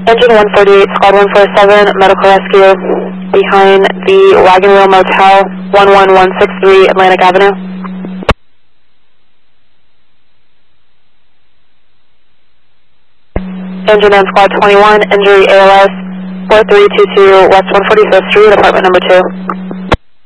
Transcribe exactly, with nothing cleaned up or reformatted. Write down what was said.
Engine one forty-eight, squad one forty-seven, medical rescue behind the Wagon Wheel Motel, one one one six three Atlantic Avenue. Engine and squad twenty-one, injury A L S, four three two two West one forty-fifth Street, apartment number two.